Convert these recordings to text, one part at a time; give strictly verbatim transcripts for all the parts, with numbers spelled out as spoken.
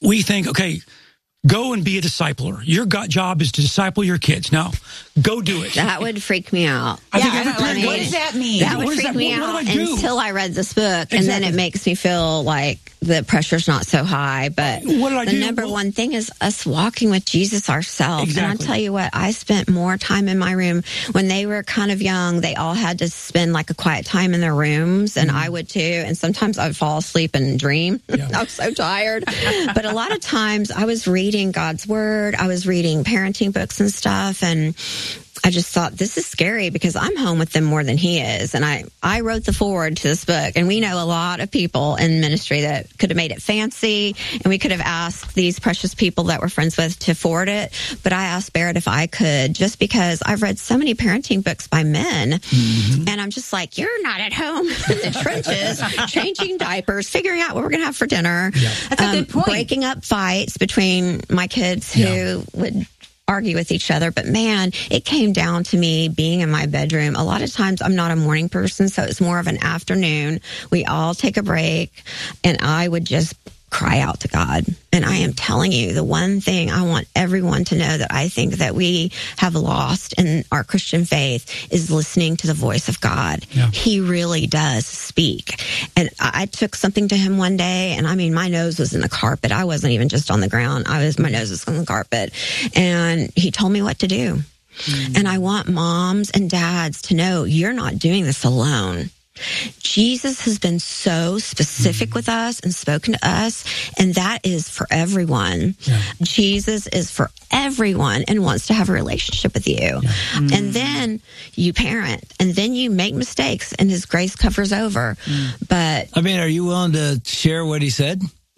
we think, okay, go and be a discipler. Your job is to disciple your kids. Now, go do it. That would freak me out. I yeah, think I every don't, parent like, what goes, does that mean? That would What is freak that? me What- what out do I do? until I read this book, and then Exactly. it makes me feel like the pressure's not so high. But What did I the do? number Well- one thing is us walking with Jesus ourselves. And Exactly. I tell you what, I spent more time in my room when they were kind of young. They all had to spend like a quiet time in their rooms, and I would too. And sometimes I would fall asleep and dream. Yeah. I was so tired. But a lot of times I was reading God's Word. I was reading parenting books and stuff, and I just thought, this is scary because I'm home with them more than he is. And I, I wrote the foreword to this book, and we know a lot of people in ministry that could have made it fancy, and we could have asked these precious people that we're friends with to forward it. But I asked Barrett if I could, just because I've read so many parenting books by men, mm-hmm. and I'm just like, you're not at home in the trenches, changing diapers, figuring out what we're going to have for dinner, yeah. That's a um, good point. breaking up fights between my kids who Yeah. would argue with each other. But man, it came down to me being in my bedroom. A lot of times I'm not a morning person, so it's more of an afternoon. We all take a break, and I would just cry out to God. And I am telling you, the one thing I want everyone to know that I think that we have lost in our Christian faith is listening to the voice of God. Yeah. He really does speak. And I took something to him one day, and I mean, my nose was in the carpet. I wasn't even just on the ground. I was, my nose was on the carpet. And he told me what to do. Mm. And I want moms and dads to know you're not doing this alone. Jesus has been so specific mm-hmm. with us and spoken to us, and that is for everyone. Yeah. Jesus is for everyone and wants to have a relationship with you. Yeah. Mm-hmm. And then you parent, and then you make mistakes, and his grace covers over. Mm. But I mean, are you willing to share what he said?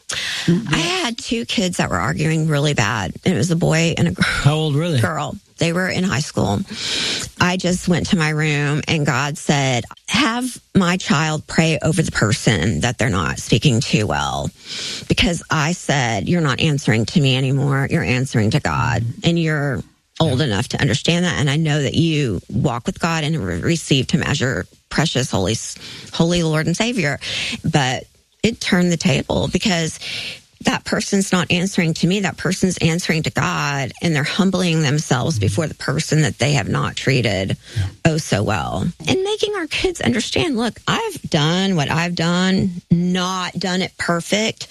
I had two kids that were arguing really bad. It was a boy and a girl. How old were they? Girl. They were in high school. I just went to my room, and God said, have my child pray over the person that they're not speaking to well. Because I said, you're not answering to me anymore. You're answering to God. And you're old yeah. enough to understand that. And I know that you walk with God and re- received him as your precious, holy, holy Lord and Savior. But it turned the table, because that person's not answering to me. That person's answering to God, and they're humbling themselves before the person that they have not treated yeah. oh so well. And making our kids understand, look, I've done what I've done, not done it perfect.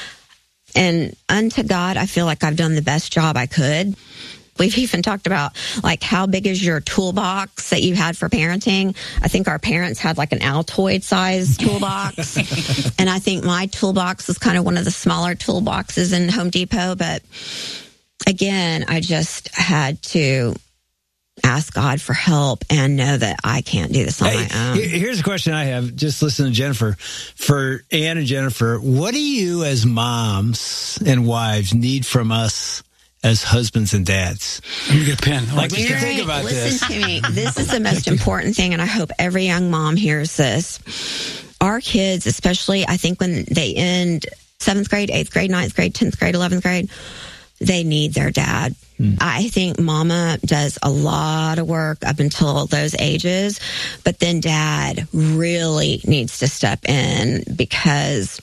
And unto God, I feel like I've done the best job I could. We've even talked about, like, how big is your toolbox that you had for parenting? I think our parents had like an Altoid size toolbox. And I think my toolbox was kind of one of the smaller toolboxes in Home Depot. But again, I just had to ask God for help and know that I can't do this on hey, my own. Here's a question I have. Just listen to Jennifer. For Ann and Jennifer, what do you as moms and wives need from us as husbands and dads? Let me get a pen. I Like, like you this guy. think about Listen this. to me. This is the most important thing, and I hope every young mom hears this. Our kids, especially, I think when they end seventh grade, eighth grade, ninth grade, tenth grade, eleventh grade, they need their dad. Hmm. I think mama does a lot of work up until those ages, but then dad really needs to step in, because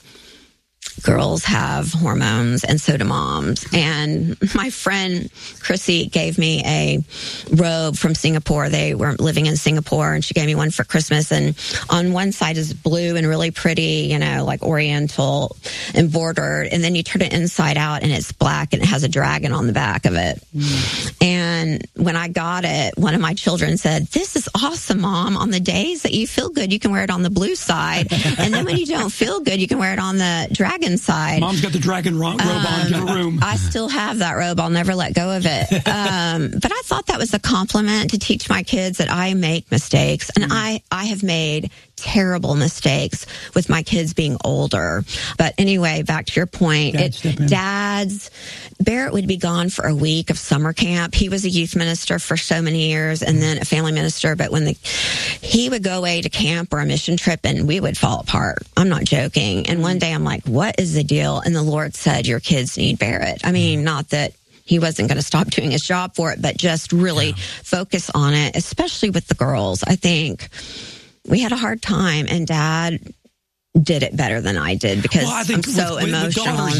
girls have hormones, and so do moms. And my friend Chrissy gave me a robe from Singapore. They were living in Singapore, and she gave me one for Christmas. And on one side is blue and really pretty, you know, like oriental embroidered. And then you turn it inside out, and it's black, and it has a dragon on the back of it. Mm. And when I got it, one of my children said, "This is awesome, Mom. On the days that you feel good, you can wear it on the blue side. And then when you don't feel good, you can wear it on the dragon side." Mom's got the dragon ro- robe um, on. Give her room. I still have that robe. I'll never let go of it. Um, but I thought that was a compliment to teach my kids that I make mistakes. And mm. I, I have made terrible mistakes with my kids being older. But anyway, back to your point, Dad, it, dads, Barrett would be gone for a week of summer camp. He was a youth minister for so many years, and then a family minister. But when the, he would go away to camp or a mission trip, and we would fall apart. I'm not joking. And one day I'm like, what is the deal? And the Lord said, your kids need Barrett. I mean, not that he wasn't going to stop doing his job for it, but just really yeah. focus on it, especially with the girls. I think we had a hard time, and Dad did it better than I did, because well, I think I'm so with, emotional. With daughters,